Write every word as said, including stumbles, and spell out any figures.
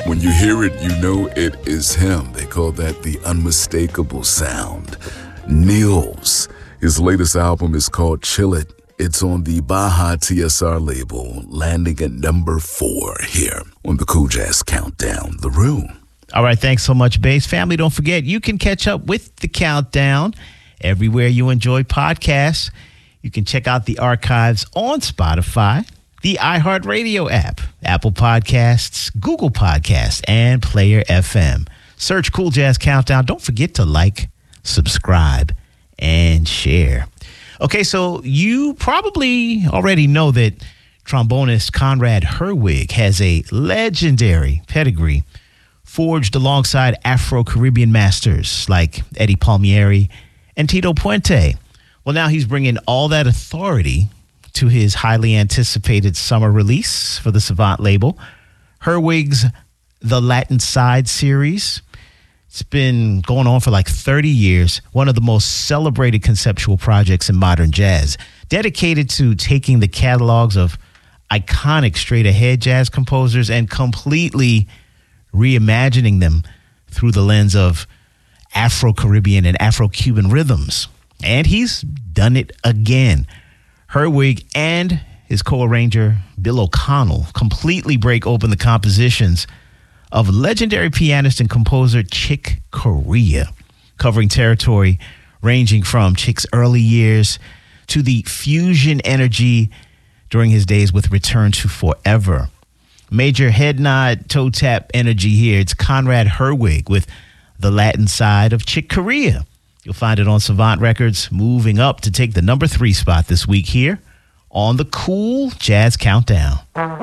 When you hear it, you know it is him. They call that the unmistakable sound. Nils. His latest album is called Chill It. It's on the Baja T S R label, landing at number four here on the Cool Jazz Countdown, The Room. All right, thanks so much, Bass Family. Don't forget, you can catch up with the Countdown everywhere you enjoy podcasts. You can check out the archives on Spotify, the iHeartRadio app, Apple Podcasts, Google Podcasts, and Player F M. Search Cool Jazz Countdown. Don't forget to like, subscribe, and share. Okay, so you probably already know that trombonist Conrad Herwig has a legendary pedigree forged alongside Afro-Caribbean masters like Eddie Palmieri and Tito Puente. Well, now he's bringing all that authority to his highly anticipated summer release for the Savant label, Herwig's The Latin Side series. It's been going on for like thirty years, one of the most celebrated conceptual projects in modern jazz, dedicated to taking the catalogs of iconic straight-ahead jazz composers and completely reimagining them through the lens of Afro-Caribbean and Afro-Cuban rhythms. And he's done it again. Herwig and his co-arranger, Bill O'Connell, completely break open the compositions of legendary pianist and composer Chick Corea, covering territory ranging from Chick's early years to the fusion energy during his days with Return to Forever. Major head nod, toe tap energy here. It's Conrad Herwig with The Latin Side of Chick Corea. You'll find it on Savant Records, moving up to take the number three spot this week here on the Cool Jazz Countdown.